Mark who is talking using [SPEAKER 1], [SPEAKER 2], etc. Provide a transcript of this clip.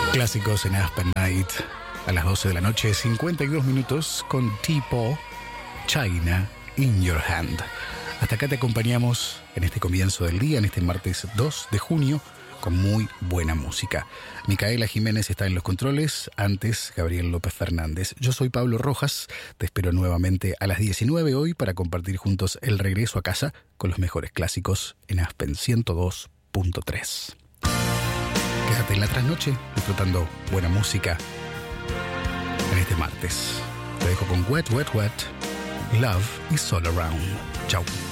[SPEAKER 1] Clásicos en Aspen Night a las 12 de la noche, 52 minutos con T-Paul, China in Your Hand. Hasta acá te acompañamos en este comienzo del día, en este martes 2 de junio, con muy buena música. Micaela Jiménez está en los controles, antes Gabriel López Fernández. Yo soy Pablo Rojas, te espero nuevamente a las 19 hoy para compartir juntos el regreso a casa con los mejores clásicos en Aspen 102.3. Quédate en la trasnoche disfrutando buena música en este martes. Te dejo con Wet, Wet, Wet. Love is all around. Chau.